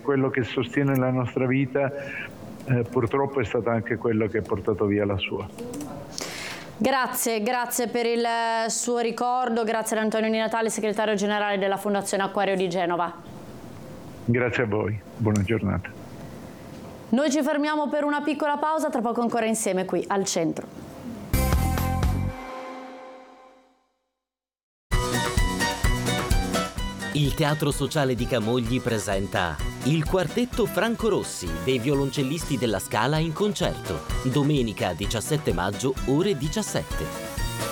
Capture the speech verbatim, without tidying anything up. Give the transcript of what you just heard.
quello che sostiene la nostra vita, eh, purtroppo è stato anche quello che ha portato via la sua. Grazie, grazie per il suo ricordo, grazie ad Antonio Di Natale, segretario generale della Fondazione Acquario di Genova. Grazie a voi, buona giornata. Noi ci fermiamo per una piccola pausa, tra poco ancora insieme qui al centro. Il Teatro Sociale di Camogli presenta il quartetto Franco Rossi dei violoncellisti della Scala in concerto, domenica diciassette maggio, ore diciassette.